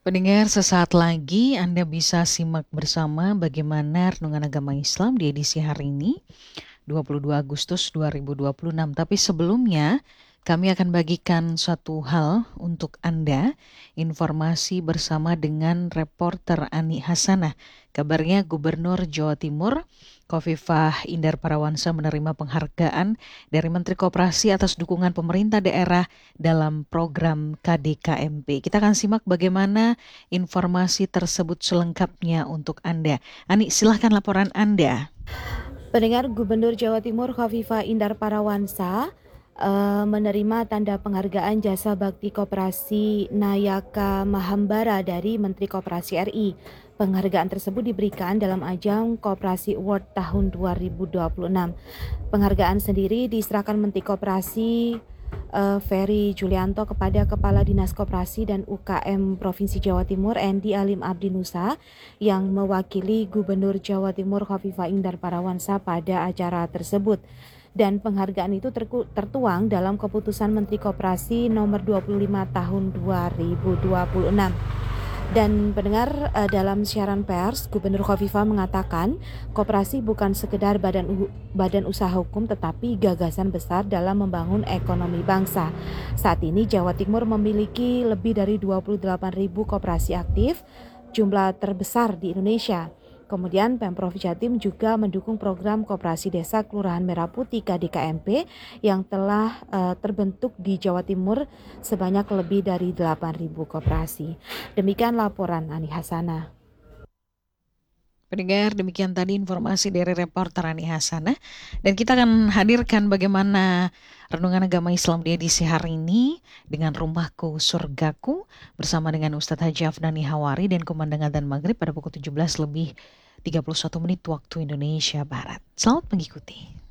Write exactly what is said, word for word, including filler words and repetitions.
Pendengar, sesaat lagi Anda bisa simak bersama bagaimana Renungan Agama Islam di edisi hari ini, dua puluh dua Agustus dua ribu dua puluh enam. Tapi sebelumnya, kami akan bagikan suatu hal untuk Anda, informasi bersama dengan reporter Ani Hasanah. Kabarnya Gubernur Jawa Timur, Khofifah Indar Parawansa menerima penghargaan dari Menteri Koperasi atas dukungan pemerintah daerah dalam program K D K M P. Kita akan simak bagaimana informasi tersebut selengkapnya untuk Anda. Ani, silahkan laporan Anda. Pendengar, Gubernur Jawa Timur Khofifah Indar Parawansa uh, menerima tanda penghargaan jasa bakti koperasi Nayaka Mahambara dari Menteri Koperasi R I. Penghargaan tersebut diberikan dalam ajang Koperasi Award tahun dua ribu dua puluh enam. Penghargaan sendiri diserahkan Menteri Koperasi uh, Ferry Julianto kepada Kepala Dinas Koperasi dan U K M Provinsi Jawa Timur Endi Alim Abdinusa yang mewakili Gubernur Jawa Timur Khofifah Indar Parawansa pada acara tersebut. Dan penghargaan itu tertuang dalam keputusan Menteri Koperasi nomor dua puluh lima tahun dua ribu dua puluh enam. Dan pendengar, uh, dalam siaran pers, Gubernur Khofifah mengatakan koperasi bukan sekedar badan u- badan usaha hukum tetapi gagasan besar dalam membangun ekonomi bangsa. Saat ini Jawa Timur memiliki lebih dari dua puluh delapan ribu koperasi aktif, jumlah terbesar di Indonesia. Kemudian Pemprov Jatim juga mendukung program Koperasi Desa Kelurahan Merah Putih K D K M P yang telah uh, terbentuk di Jawa Timur sebanyak lebih dari delapan ribu koperasi. Demikian laporan Ani Hasanah. Pendengar, demikian tadi informasi dari reporter Ani Hasanah. Dan kita akan hadirkan bagaimana Renungan Agama Islam di edisi hari ini dengan Rumahku Surgaku bersama dengan Ustadz Haji Afnani Hawari dan Komandan Adzan Maghrib pada pukul tujuh belas lebih tiga puluh satu menit waktu Indonesia Barat. Selamat mengikuti.